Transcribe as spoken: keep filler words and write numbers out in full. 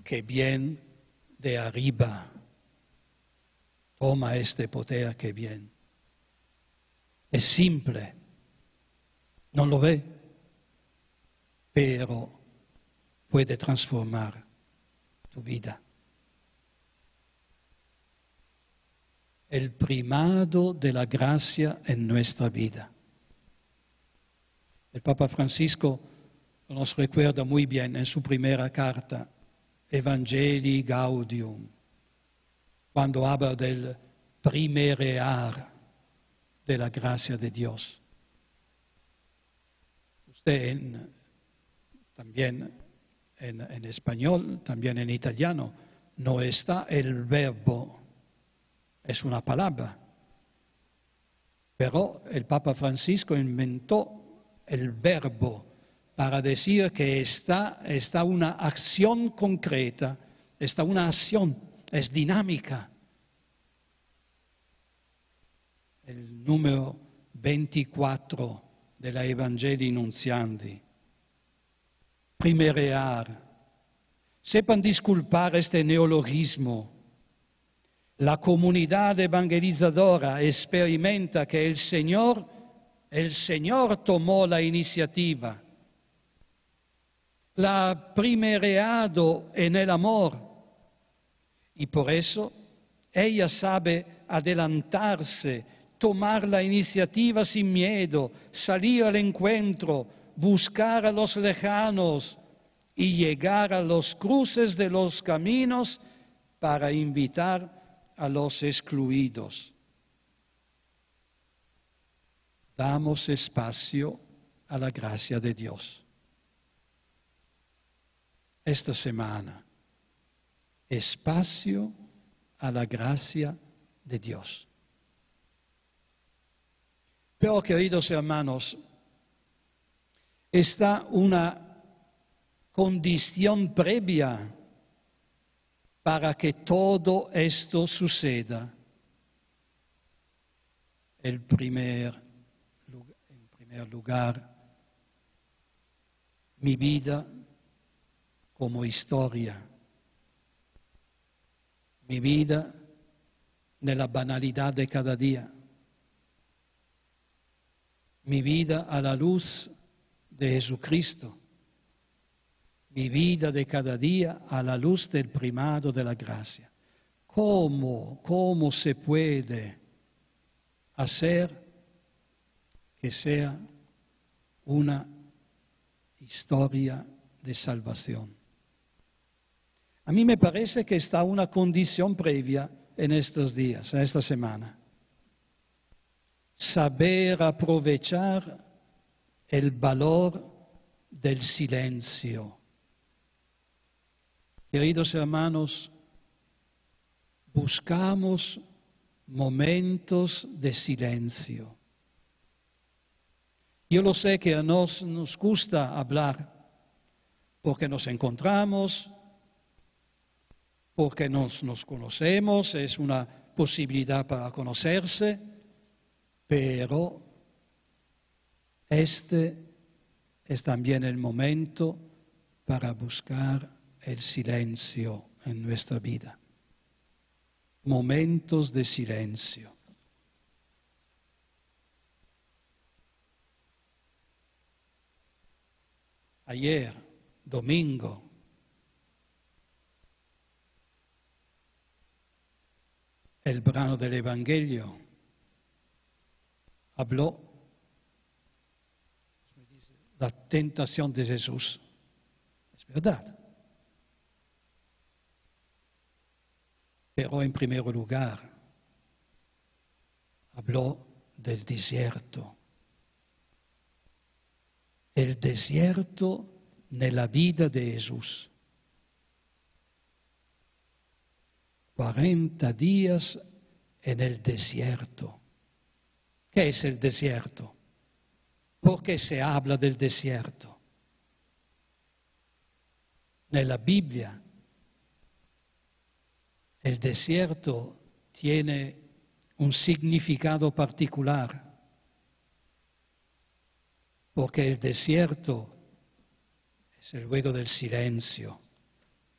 que viene de arriba. Toma este poder que viene. Es simple, no lo ve, pero puede transformar tu vida. El primado de la gracia en nuestra vida. El Papa Francisco nos recuerda muy bien en su primera carta, Evangelii Gaudium, cuando habla del primerear de la gracia de Dios. Usted en, también en, en español, también en italiano, no está el verbo, es una palabra. Pero el Papa Francisco inventó el verbo para decir que está, está una acción concreta, está una acción, es dinámica. El número veinticuatro de la Evangelii Nuntiandi. Primerear. Sepan disculpar este neologismo. La comunidad evangelizadora experimenta que el Señor, el Señor tomó la iniciativa. La ha primereado en el amor y por eso ella sabe adelantarse, tomar la iniciativa sin miedo, salir al encuentro, buscar a los lejanos y llegar a los cruces de los caminos para invitar a los excluidos. Damos espacio a la gracia de Dios. Esta semana, espacio a la gracia de Dios. Pero, queridos hermanos, está una condición previa para que todo esto suceda. El primer, en primer lugar, mi vida como historia, mi vida nella banalidad de cada día, mi vida a la luz de Jesucristo, mi vida de cada día a la luz del primado de la gracia. ¿Cómo, cómo se puede hacer que sea una historia de salvación? A mí me parece que está una condición previa en estos días, en esta semana. Saber aprovechar el valor del silencio. Queridos hermanos, buscamos momentos de silencio. Yo lo sé que a nos, nos gusta hablar porque nos encontramos, porque nos, nos conocemos, es una posibilidad para conocerse, pero este es también el momento para buscar el silencio en nuestra vida. Momentos de silencio. Ayer, domingo, el brano del Evangelio habló la tentación de Jesús. Es verdad. Pero en primer lugar, habló del desierto. El desierto nella vida de Jesús. cuarenta días en el desierto. ¿Qué es el desierto? ¿Por qué se habla del desierto? Nella Biblia, el desierto tiene un significado particular, porque el desierto es el lugar del silencio.